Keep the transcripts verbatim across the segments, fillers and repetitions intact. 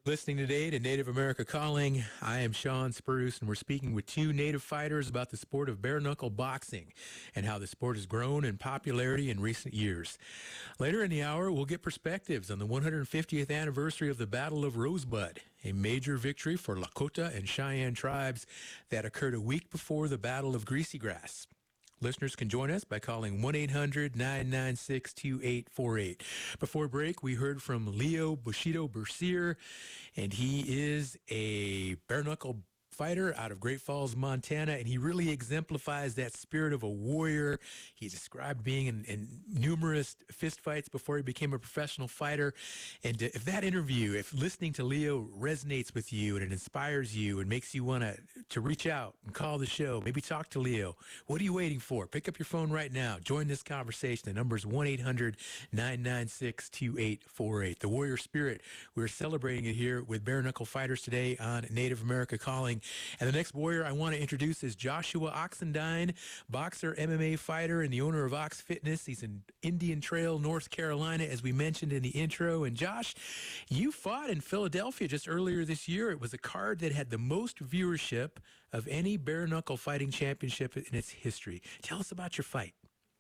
Listening today to Native America Calling. I am Sean Spruce, and we're speaking with two Native fighters about the sport of bare knuckle boxing and how the sport has grown in popularity in recent years. Later in the hour, we'll get perspectives on the one hundred fiftieth anniversary of the Battle of Rosebud, a major victory for Lakota and Cheyenne tribes that occurred a week before the Battle of Greasy Grass. Listeners can join us by calling one eight hundred nine nine six two eight four eight. Before break, we heard from Leo Bushido Bercier, and he is a bare-knuckle fighter out of Great Falls, Montana, and he really exemplifies that spirit of a warrior. He described being in, in numerous fistfights before he became a professional fighter. And if that interview, if listening to Leo resonates with you and it inspires you and makes you want to to reach out and call the show, maybe talk to Leo, what are you waiting for? Pick up your phone right now. Join this conversation. The number is one eight hundred nine nine six two eight four eight. The warrior spirit, we're celebrating it here with bare knuckle fighters today on Native America Calling. And the next warrior I want to introduce is Joshua Oxendine, boxer, M M A fighter, and the owner of Ox Fitness. He's in Indian Trail, North Carolina, as we mentioned in the intro. And Josh, you fought in Philadelphia just earlier this year. It was a card that had the most viewership of any bare knuckle fighting championship in its history. Tell us about your fight.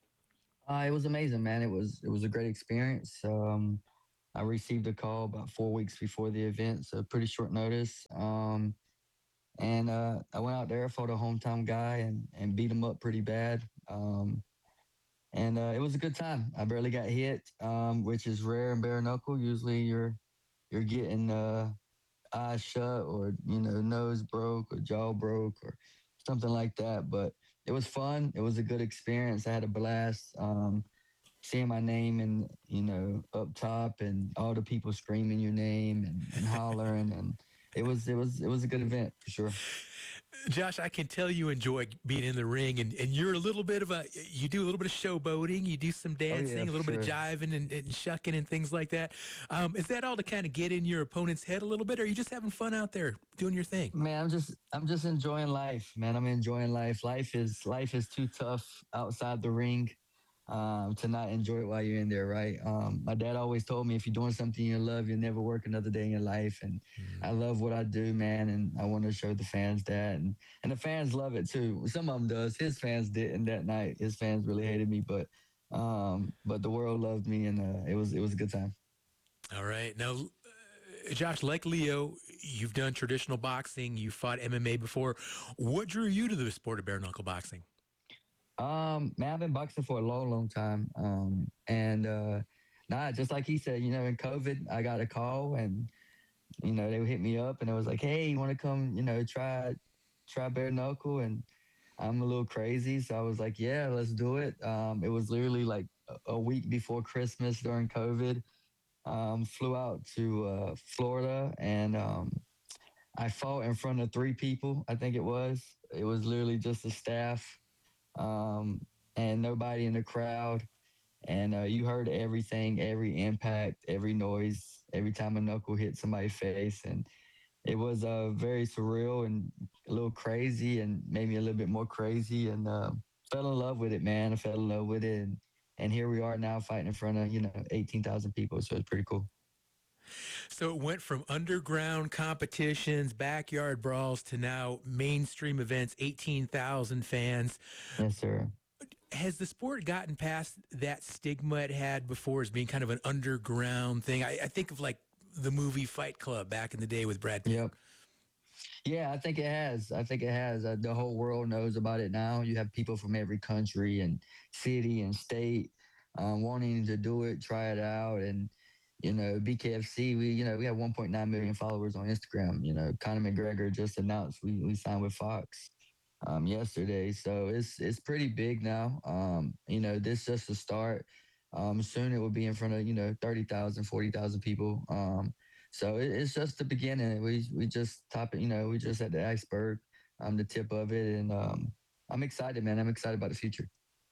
Uh, it was amazing, man. It was it was a great experience. Um, I received a call about four weeks before the event, so pretty short notice. Um, and uh, I went out there, fought a hometown guy, and and beat him up pretty bad. Um, and uh, it was a good time. I barely got hit, um, which is rare in bare knuckle. Usually, you're you're getting uh, eyes shut, or you know, nose broke, or jaw broke, or something like that. But it was fun. It was a good experience. I had a blast. Um, seeing my name and, you know, up top and all the people screaming your name and, and hollering. And it was, it was, it was a good event for sure. Josh, I can tell you enjoy being in the ring, and, and you're a little bit of a, you do a little bit of showboating, you do some dancing, Oh, yeah, a little sure. bit of jiving and, and shucking and things like that. Um, is that all to kind of get in your opponent's head a little bit, or are you just having fun out there doing your thing? Man, I'm just, I'm just enjoying life, man. I'm enjoying life. Life is, life is too tough outside the ring. Um, to not enjoy it while you're in there, right? Um, my dad always told me, if you're doing something you love, you'll never work another day in your life. And mm. I love what I do, man, and I want to show the fans that. And, and the fans love it, too. Some of them does. His fans didn't that night. His fans really hated me, but um, but the world loved me, and uh, it was it was a good time. All right. Now, uh, Josh, like Leo, you've done traditional boxing. You fought M M A before. What drew you to the sport of bare-knuckle boxing? Um, man, I've been boxing for a long, long time. Um, and, uh, nah, just like he said, you know, in COVID, I got a call and, you know, they would hit me up and I was like, hey, you want to come, you know, try, try bare knuckle? And I'm a little crazy. So I was like, yeah, let's do it. Um, it was literally like a, a week before Christmas during COVID. Um, flew out to, uh, Florida and, um, I fought in front of three people. I think it was, it was literally just the staff. Um, and nobody in the crowd. And uh, you heard everything, every impact, every noise, every time a knuckle hit somebody's face. And it was uh, very surreal and a little crazy and made me a little bit more crazy. And uh, fell in love with it, man. I fell in love with it. And, and here we are now fighting in front of, you know, eighteen thousand people. So it's pretty cool. So it went from underground competitions, backyard brawls, to now mainstream events, eighteen thousand fans. Yes, sir. Has the sport gotten past that stigma it had before as being kind of an underground thing? I, I think of like the movie Fight Club back in the day with Brad Pitt. Yep. Yeah, I think it has. I think it has. Uh, the whole world knows about it now. You have people from every country and city and state um, wanting to do it, try it out. And, you know, B K F C, we, you know, we have one point nine million followers on Instagram. You know, Conor McGregor just announced we, we signed with Fox um, yesterday. So it's, it's pretty big now. Um, you know, this is just a start. Um, soon it will be in front of, you know, thirty thousand, forty thousand people. Um, so it, it's just the beginning. We, we just top it, you know, we just at the iceberg, um, the tip of it. And um, I'm excited, man. I'm excited about the future.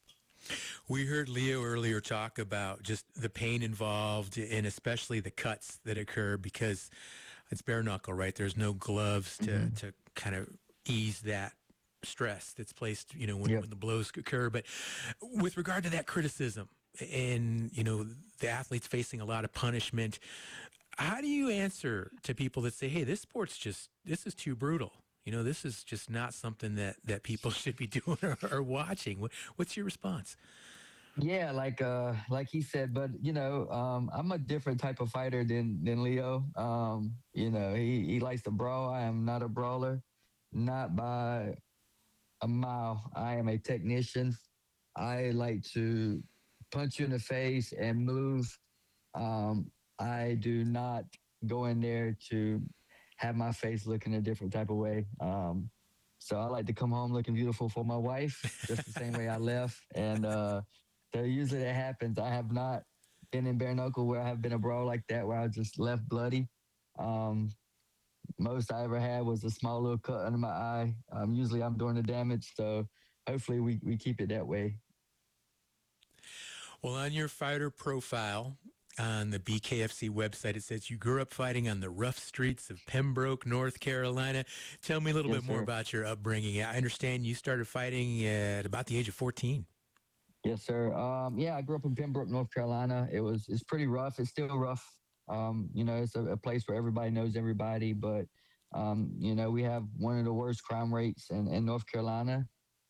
We heard Leo earlier talk about just the pain involved and especially the cuts that occur because it's bare knuckle, right? There's no gloves to, mm-hmm. to kind of ease that stress that's placed, you know, when, yep. when the blows occur. But with regard to that criticism and, you know, the athletes facing a lot of punishment, How do you answer to people that say, "Hey, this sport's just this is too brutal. You know, this is just not something that that people should be doing or, or watching." What, what's your response? Yeah, like uh, like he said, but you know, um, I'm a different type of fighter than than Leo. Um, you know, he he likes to brawl. I am not a brawler, not by a mile. I am a technician. I like to punch you in the face and move. Um, I do not go in there to have my face looking a different type of way. Um, so I like to come home looking beautiful for my wife, just the same way I left. And uh, so usually that happens. I have not been in bare knuckle where I have been a brawl like that, where I just left bloody. Um, Most I ever had was a small little cut under my eye. Um, usually I'm doing the damage. So hopefully we, we keep it that way. Well, on your fighter profile on the B K F C website, it says you grew up fighting on the rough streets of Pembroke, North Carolina. Tell me a little Yes, bit more sir. about your upbringing. I understand you started fighting at about the age of fourteen. Yes, sir. Um, yeah, I grew up in Pembroke, North Carolina. It was it's pretty rough. It's still rough. Um, you know, it's a, a place where everybody knows everybody, but um, you know, we have one of the worst crime rates in, in North Carolina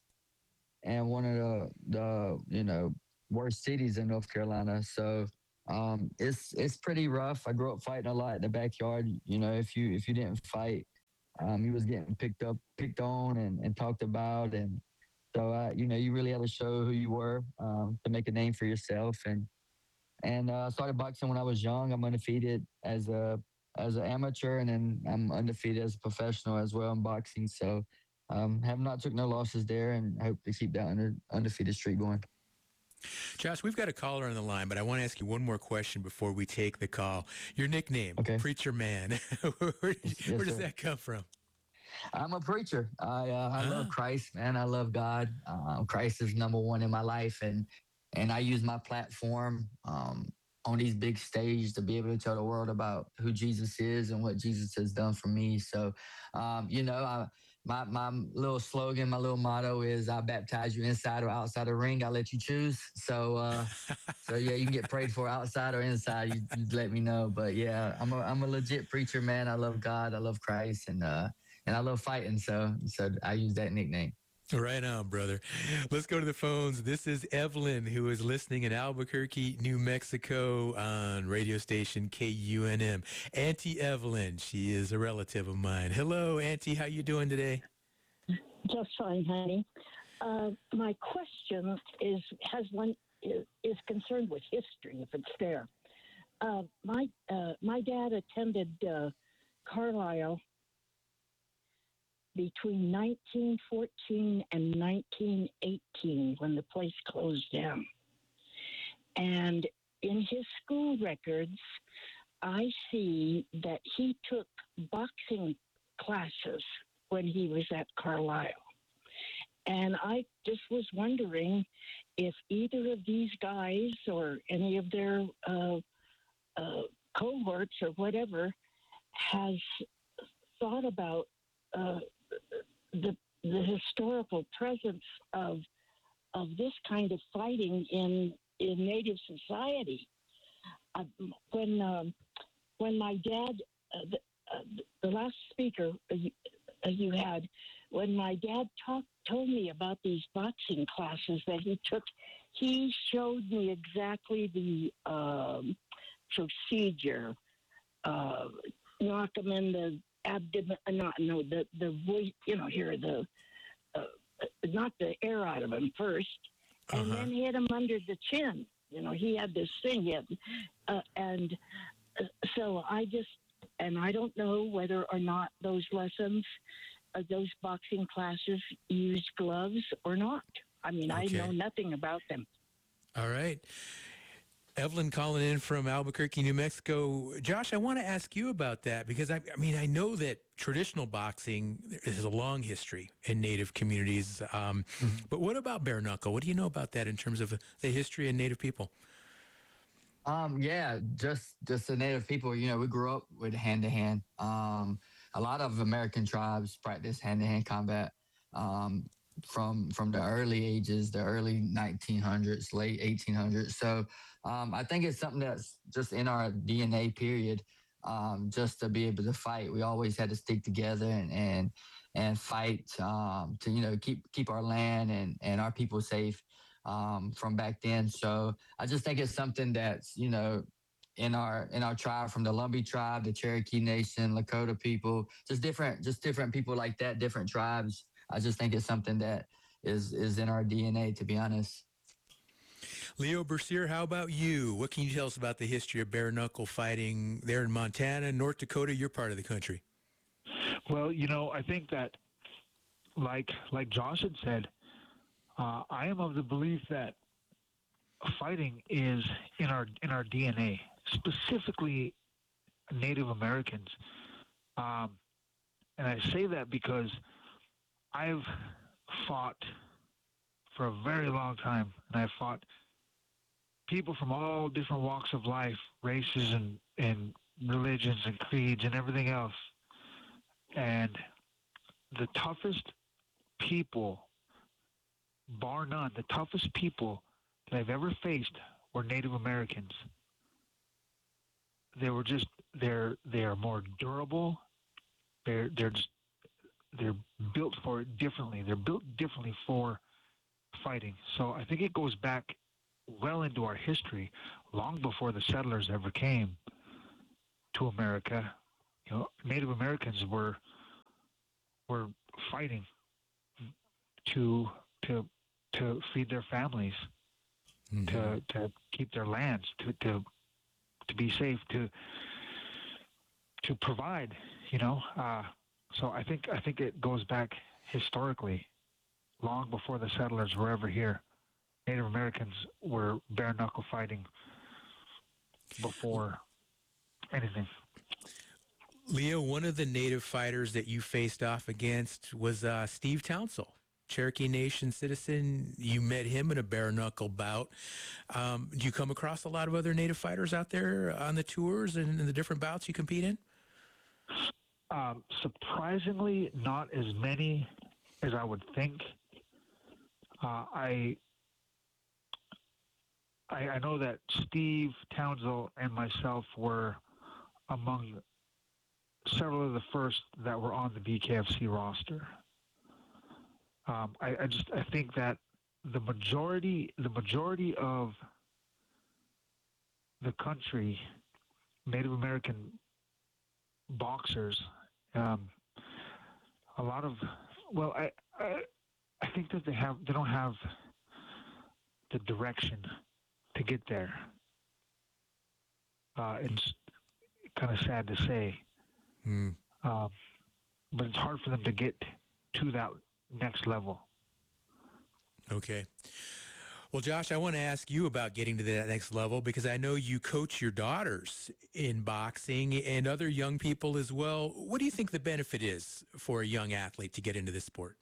and one of the the you know worst cities in North Carolina. So um, it's it's pretty rough. I grew up fighting a lot in the backyard. You know, if you if you didn't fight, um, you was getting picked up, picked on, and, and talked about, and so uh, you know you really had to show who you were um, to make a name for yourself. And and uh, I started boxing when I was young. I'm undefeated as a as an amateur, and then I'm undefeated as a professional as well in boxing. So um, have not took no losses there, and hope to keep that under, undefeated streak going. Josh, we've got a caller on the line, but I want to ask you one more question before we take the call. Your nickname, Okay. Preacher Man, where, where Yes, yes, does sir. that come from? I'm a preacher. I uh, I love Ah, Christ, man. I love God. Um, Christ is number one in my life, and and I use my platform um, on these big stages to be able to tell the world about who Jesus is and what Jesus has done for me. So, um, you know, I, my my little slogan, my little motto is: "I baptize you inside or outside the ring. I let you choose." So. Uh, so yeah, you can get prayed for outside or inside. You, you let me know. But yeah, I'm a I'm a legit preacher, man. I love God. I love Christ, and uh, and I love fighting. So so I use that nickname. right on, brother. Let's go to the phones. This is Evelyn, who is listening in Albuquerque, New Mexico on radio station K U N M. Auntie Evelyn, she is a relative of mine. Hello, Auntie. How you doing today? Just fine, honey. Uh, my question is has one is, is concerned with history, if it's there. Uh, my uh, my dad attended uh, Carlisle between nineteen fourteen and nineteen eighteen when the place closed down. And in his school records, I see that he took boxing classes when he was at Carlisle. And I just was wondering if either of these guys or any of their uh, uh, cohorts or whatever has thought about uh, the the historical presence of of this kind of fighting in in Native society. Uh, when um, when my dad, uh, the, uh, the last speaker uh, you, uh, you had, when my dad talked told me about these boxing classes that he took, he showed me exactly the um, procedure. Uh, knock them in the abdomen, uh, not no the the voice, you know, here the uh, knock the air out of him first, and Uh-huh. then hit him under the chin. You know, he had this thing, he had, uh, and uh, so I just, and I don't know whether or not those lessons, uh, those boxing classes used gloves or not. I mean, I know Okay. nothing about them. All right. Evelyn calling in from Albuquerque, New Mexico. Josh, I want to ask you about that because I, I mean, I know that traditional boxing is a long history in Native communities. Um, Mhm. but what about bare knuckle? What do you know about that in terms of the history of Native people? Um, yeah, just just the native people. You know, we grew up with hand to hand. Um, a lot of American tribes practice hand to hand combat um, from from the early ages, the early nineteen hundreds, late eighteen hundreds. So um, I think it's something that's just in our D N A. Period. um, just to be able to fight. We always had to stick together and and and fight um, to you know keep keep our land and and our people safe um, from back then. So I just think it's something that's you know in our in our tribe, from the Lumbee tribe, the Cherokee Nation, Lakota people, just different just different people like that, different tribes. I just think it's something that is is in our D N A, to be honest. Leo Bercier, how about you? What can you tell us about the history of bare knuckle fighting there in Montana, North Dakota, your part of the country? Well, you know, I think that, like like Josh had said, uh, I am of the belief that fighting is in our in our D N A, specifically Native Americans. Um, and I say that because I've fought for a very long time, and I've fought people from all different walks of life, races and, and religions and creeds and everything else. And the toughest people, bar none, the toughest people that I've ever faced were Native Americans. They were just they're they are more durable. They're they're just they're built for it differently. They're built differently for fighting. So I think it goes back well into our history, long before the settlers ever came to America. You know, Native Americans were were fighting to to to feed their families, mm-hmm. to to keep their lands, to to to be safe, to to provide. You know, uh, so I think I think it goes back historically, long before the settlers were ever here. Native Americans were bare knuckle fighting before anything. Leo, one of the Native fighters that you faced off against was uh, Steve Townsell, Cherokee Nation citizen. You met him in a bare knuckle bout. Um, do you come across a lot of other Native fighters out there on the tours and in the different bouts you compete in? Um, surprisingly, not as many as I would think. Uh, I, I I know that Steve Townsell and myself were among several of the first that were on the B K F C roster. Um, I, I just I think that the majority the majority of the country, Native American boxers, um, a lot of well I, I I think that they have they don't have the direction to get there. Uh, it's kind of sad to say, mm. um, but it's hard for them to get to that next level. Okay. Well, Josh, I want to ask you about getting to that next level because I know you coach your daughters in boxing and other young people as well. What do you think the benefit is for a young athlete to get into this sport?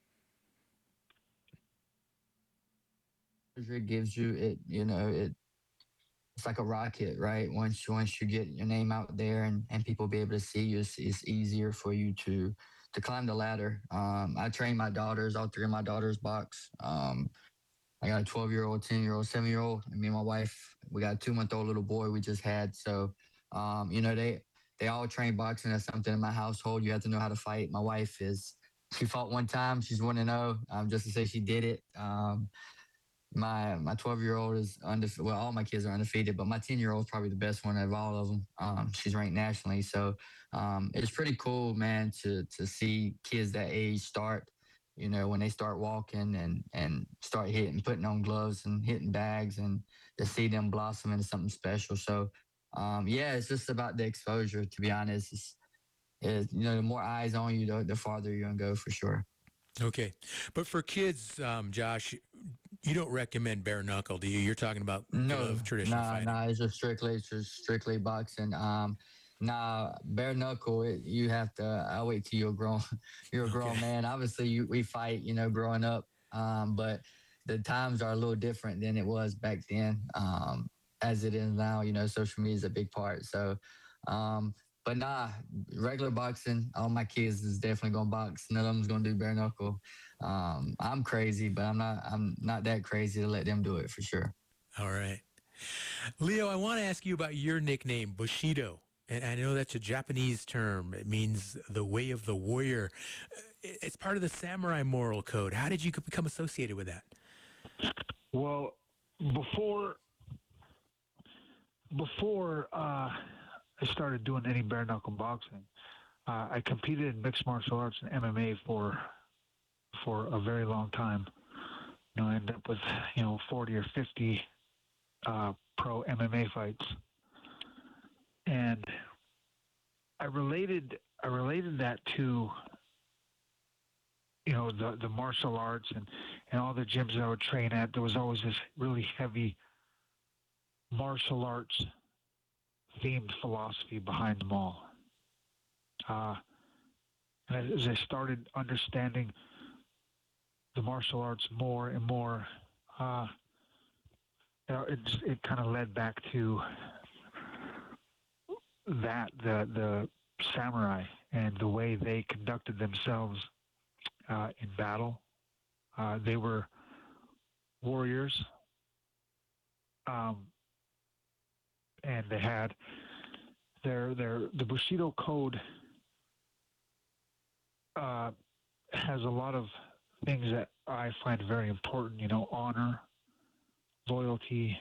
It gives you it, you know, it. It's like a rocket, right? Once once you get your name out there and, and people be able to see you, it's, it's easier for you to to climb the ladder. Um, I train my daughters, all three of my daughters box. Um, I got a twelve-year-old, ten-year-old, seven-year-old, and me and my wife, we got a two-month-old little boy we just had. So, um, you know, they they all train boxing. That's something in my household. You have to know how to fight. My wife is, she fought one time. She's one and oh, um, just to say she did it. Um, my my twelve-year-old is undefeated. Well, all my kids are undefeated, but my ten-year-old is probably the best one of all of them. Um, she's ranked nationally. So um, it's pretty cool, man, to to see kids that age start, you know, when they start walking and, and start hitting, putting on gloves and hitting bags, and to see them blossom into something special. So, um, yeah, it's just about the exposure, to be honest. It's, it's, you know, the more eyes on you, the, the farther you're going to go for sure. Okay. But for kids, um, Josh, you don't recommend bare knuckle, do you? You're talking about no, traditional nah, fighting. Nah, it's just strictly, it's just strictly boxing. Um, Nah, bare knuckle. It, you have to. I'll wait till you're grown. You're a grown Okay. man. Obviously, you, we fight. You know, growing up. Um, but the times are a little different than it was back then. Um, as it is now. You know, social media is a big part. So, um, but nah, regular boxing. All my kids is definitely gonna box. None of them's gonna do bare knuckle. Um, I'm crazy, but I'm not. I'm not that crazy to let them do it for sure. All right, Leo. I want to ask you about your nickname, Bushido. And I know that's a Japanese term. It means the way of the warrior. It's part of the samurai moral code. How did you become associated with that? Well, before before uh, I started doing any bare knuckle boxing, uh, I competed in mixed martial arts and M M A for for a very long time. You know, I ended up with you know forty or fifty uh, pro M M A fights, and I related I related that to you know the the martial arts and, and all the gyms that I would train at. There was always this really heavy martial arts themed philosophy behind them all. Uh, and as I started understanding the martial arts more and more, uh, you know, it just, it kind of led back to that the the samurai and the way they conducted themselves uh, in battle. Uh, they were warriors, um, and they had their their the Bushido code uh, has a lot of things that I find very important. You know, honor, loyalty,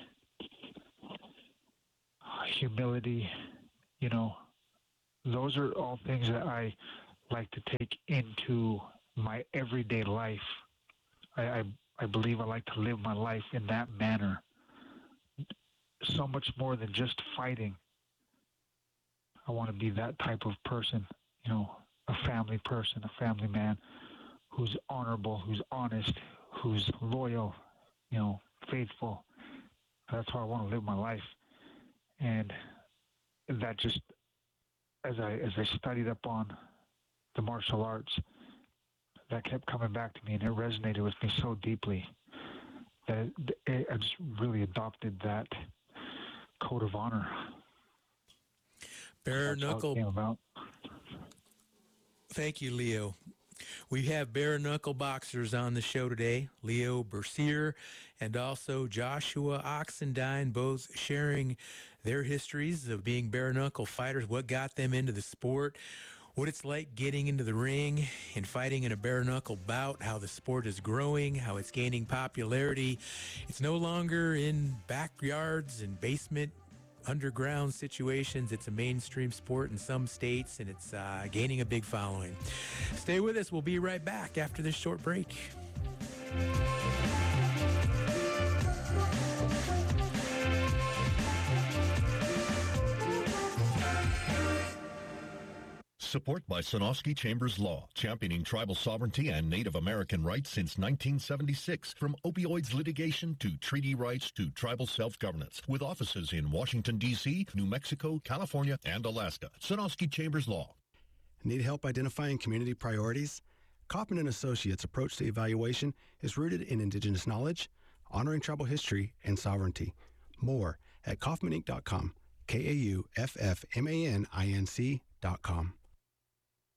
humility. You know, those are all things that I like to take into my everyday life. I, I, I believe I like to live my life in that manner. So much more than just fighting. I want to be that type of person, you know, a family person, a family man who's honorable, who's honest, who's loyal, you know, faithful. That's how I want to live my life. And that just, as I as I studied up on the martial arts, that kept coming back to me, and it resonated with me so deeply that it, it, I just really adopted that code of honor. Bare That's how it knuckle. came about. Thank you, Leo. We have bare knuckle boxers on the show today, Leo Bercier and also Joshua Oxendine, both sharing their histories of being bare knuckle fighters, what got them into the sport, what it's like getting into the ring and fighting in a bare knuckle bout, how the sport is growing, how it's gaining popularity. It's no longer in backyards and basement underground situations. It's a mainstream sport in some states, and it's uh, gaining a big following. Stay with us. We'll be right back after this short break. Support by Sonosky Chambers Law, championing tribal sovereignty and Native American rights since nineteen seventy-six. From opioids litigation to treaty rights to tribal self-governance. With offices in Washington, D C, New Mexico, California, and Alaska. Sonosky Chambers Law. Need help identifying community priorities? Kaufman and Associates' approach to evaluation is rooted in indigenous knowledge, honoring tribal history, and sovereignty. More at kaufman inc dot com, K A U F F M A N I N C dot com.